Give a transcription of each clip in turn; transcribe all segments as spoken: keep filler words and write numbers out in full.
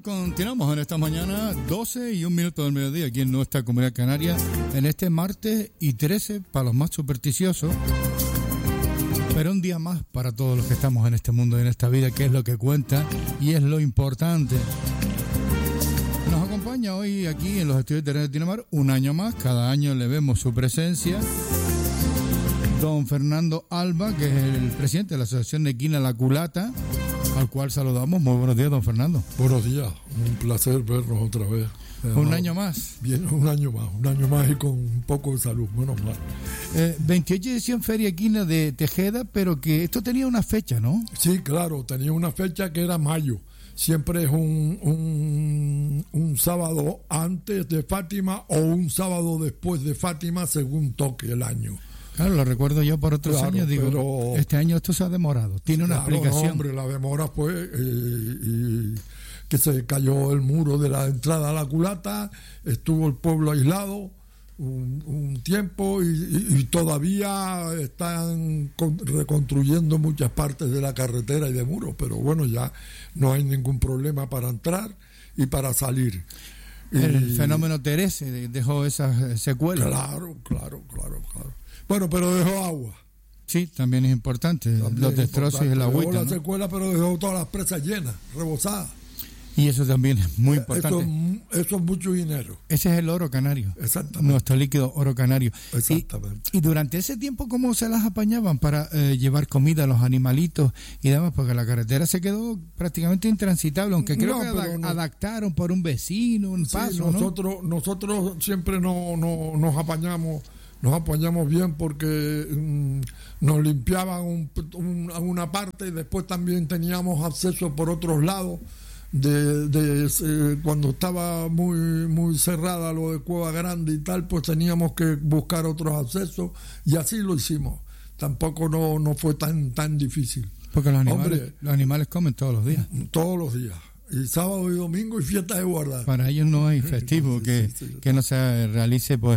continuamos en esta mañana, doce y un minuto del mediodía, aquí en nuestra comunidad canaria, en este martes y trece para los más supersticiosos, pero un día más para todos los que estamos en este mundo y en esta vida, que es lo que cuenta y es lo importante. Nos acompaña hoy aquí en los estudios de Radio Tinamar un año más, cada año le vemos su presencia, don Fernando Alba, que es el presidente de la Asociación de Quina La Culata, al cual saludamos. Muy buenos días, don Fernando. Buenos días, un placer vernos otra vez. Un Además, año más. Bien, un año más, un año más y con un poco de salud, menos mal. Eh, veintiocho edición Feria Quina de Tejeda, pero que esto tenía una fecha, ¿no? Sí, claro, tenía una fecha que era mayo. Siempre es un, un, un sábado antes de Fátima o un sábado después de Fátima, según toque el año. Claro, lo recuerdo yo por otros claro, años, digo, pero este año esto se ha demorado, tiene una claro, explicación. No, hombre, la demora fue eh, y que se cayó el muro de la entrada a la culata, estuvo el pueblo aislado un, un tiempo y, y, y todavía están con, reconstruyendo muchas partes de la carretera y de muros, pero bueno, ya no hay ningún problema para entrar y para salir. El y, fenómeno Terese dejó esas secuelas. Claro, claro, claro, claro. Bueno, pero dejó agua. Sí, también es importante, también los destrozos y el agüita. Dejó la ¿no? secuela, pero dejó todas las presas llenas, rebosadas. Y eso también es muy importante. Eso, eso es mucho dinero. Ese es el oro canario. Exactamente. Nuestro líquido oro canario. Exactamente. Y, y durante ese tiempo, ¿cómo se las apañaban para eh, llevar comida a los animalitos y demás? Porque la carretera se quedó prácticamente intransitable, aunque creo no, que ad- no. adaptaron por un vecino, un sí, paso, nosotros, ¿no? Nosotros siempre no, no, nos apañamos nos apañamos bien porque mmm, nos limpiaban un, un, una parte y después también teníamos acceso por otros lados. De, de eh, cuando estaba muy muy cerrada lo de Cueva Grande y tal, pues teníamos que buscar otros accesos y así lo hicimos. Tampoco no, no fue tan tan difícil. Porque los animales, Hombre, los animales comen todos los días. Todos los días. Y sábado y domingo y fiestas de guardar. Para ellos no hay festivo sí, que, sí, sí. que no se realice pues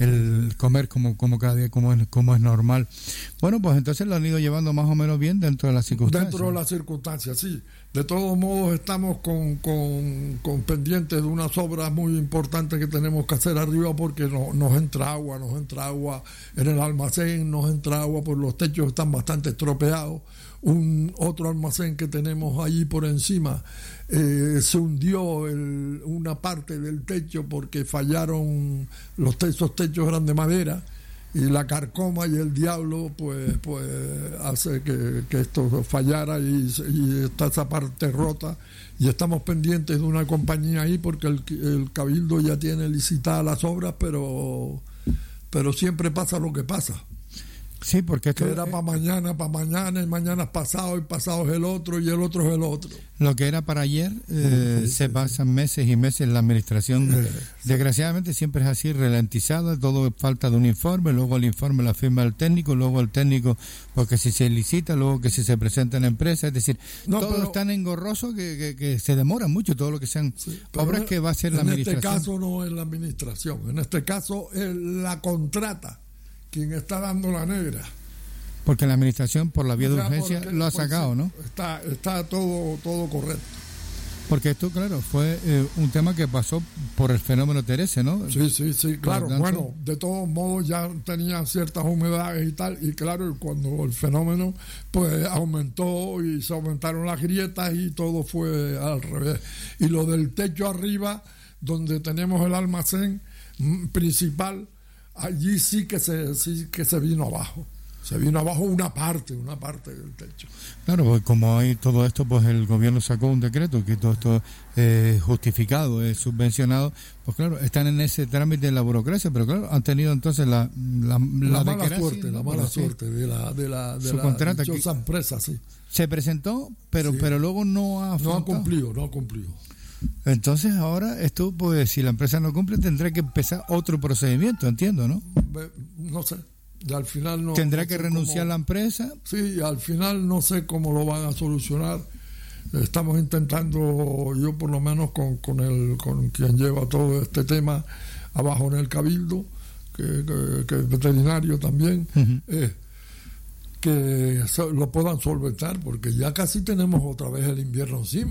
el comer como, como cada día, como es, como es normal. Bueno, pues entonces lo han ido llevando más o menos bien dentro de las circunstancias. Dentro de las circunstancias, sí. De todos modos estamos con, con, con pendientes de unas obras muy importantes que tenemos que hacer arriba porque no, nos entra agua, nos entra agua en el almacén, nos entra agua por los techos, están bastante estropeados. Un otro almacén que tenemos allí por encima eh, se hundió el, una parte del techo porque fallaron los te- esos techos eran de madera y la carcoma y el diablo pues pues hace que, que esto fallara y, y está esa parte rota y estamos pendientes de una compañía ahí porque el, el Cabildo ya tiene licitadas las obras, pero pero siempre pasa lo que pasa. Sí, porque esto que era para mañana, para mañana, y mañana es pasado, y pasado es el otro, y el otro es el otro. Lo que era para ayer, eh, sí, sí, se pasan meses y meses en la administración. Sí, Desgraciadamente siempre es así, ralentizada, todo falta de un informe, luego el informe la firma el técnico, luego el técnico, porque si se licita, luego que si se presenta en la empresa, es decir, no, todo pero, es tan engorroso que, que, que se demora mucho todo lo que sean sí, obras que va a hacer la administración. En este caso no es la administración, en este caso es la contrata quien está dando la negra. Porque la administración, por la vía de o sea, urgencia, porque, lo ha sacado, pues, ¿no? Está, está todo, todo correcto. Porque esto, claro, fue eh, un tema que pasó por el fenómeno Terese, ¿no? Sí, sí, sí, claro. Tanto, bueno, de todos modos ya tenía ciertas humedades y tal, y claro, cuando el fenómeno pues aumentó y se aumentaron las grietas y todo fue al revés. Y lo del techo arriba, donde tenemos el almacén principal, allí sí que se sí que se vino abajo. Se vino abajo una parte, una parte del techo. Claro, pues como hay todo esto, pues el gobierno sacó un decreto que todo esto es justificado, es subvencionado, pues claro, están en ese trámite de la burocracia, pero claro, han tenido entonces la la, la, la mala suerte, ¿no? la mala suerte de la de la de la dichosa empresa, sí. Se presentó, pero sí. pero luego no ha afrontado. No ha cumplido, no ha cumplido. Entonces ahora esto, pues si la empresa no cumple, tendrá que empezar otro procedimiento, entiendo, ¿no? No sé. Y al final no, tendrá no que renunciar cómo, la empresa. Sí, al final no sé cómo lo van a solucionar. Estamos intentando, yo por lo menos con, con el con quien lleva todo este tema abajo en el Cabildo, que, que, que es veterinario también, uh-huh. eh, que lo puedan solventar, porque ya casi tenemos otra vez el invierno encima.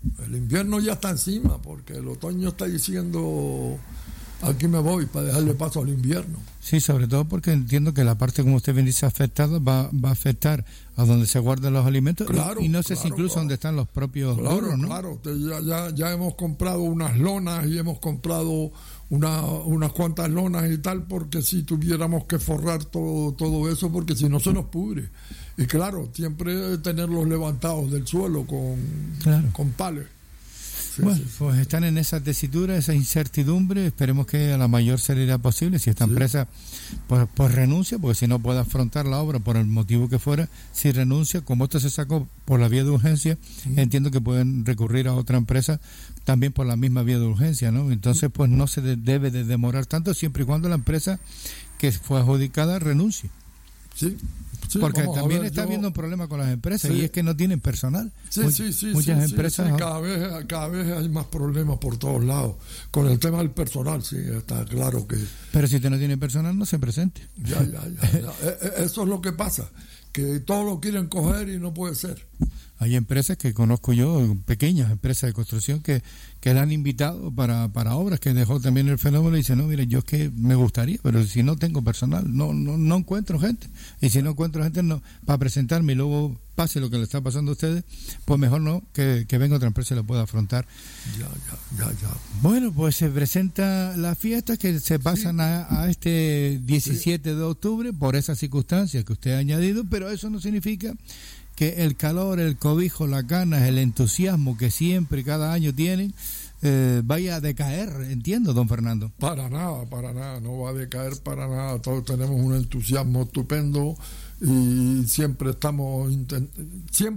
el invierno ya está encima, porque el otoño está diciendo, aquí me voy para dejarle paso al invierno. Sí, sobre todo porque entiendo que la parte, como usted bien dice, afectada va, va a afectar a donde se guardan los alimentos, claro, y, y no sé claro, si incluso claro. donde están los propios claro, burros, ¿no? Claro, ya, ya, ya hemos comprado unas lonas y hemos comprado una, unas cuantas lonas y tal, porque si tuviéramos que forrar todo, todo eso, porque si no se nos pudre. Y claro, siempre tenerlos levantados del suelo con, claro. con pales. Sí, bueno, sí, sí. pues están en esa tesitura, esa incertidumbre. Esperemos que a la mayor celeridad posible, si esta sí. empresa pues, pues renuncia, porque si no puede afrontar la obra por el motivo que fuera, si renuncia, como esto se sacó por la vía de urgencia, sí. entiendo que pueden recurrir a otra empresa también por la misma vía de urgencia, ¿no? Entonces, pues no se de, debe de demorar tanto siempre y cuando la empresa que fue adjudicada renuncie. Sí. Sí, porque también ver, está yo... habiendo un problema con las empresas, sí. y es que no tienen personal. Sí, Much, sí, sí. Muchas sí, empresas. Sí, sí. Cada, vez, cada vez hay más problemas por todos lados. Con el tema del personal, sí, está claro que. Pero si usted no tiene personal, no se presente. Ya, ya, ya. ya. Eso es lo que pasa, que todos lo quieren coger y no puede ser. Hay empresas que conozco yo, pequeñas empresas de construcción, que, que la han invitado para, para obras, que dejó también el fenómeno y dice, no, mire, yo es que me gustaría, pero si no tengo personal, no no no encuentro gente. Y si no encuentro gente no para presentarme y luego pase lo que le está pasando a ustedes, pues mejor no, que, que venga otra empresa y lo pueda afrontar. Ya, ya, ya, ya. Bueno, pues se presenta la fiesta que se pasan sí. a, a este diecisiete sí. de octubre por esas circunstancias que usted ha añadido, pero eso no significa que el calor, el cobijo, las ganas, el entusiasmo que siempre, cada año tienen, eh, vaya a decaer, entiendo, don Fernando. Para nada, para nada, no va a decaer para nada. Todos tenemos un entusiasmo estupendo y siempre estamos intent- siempre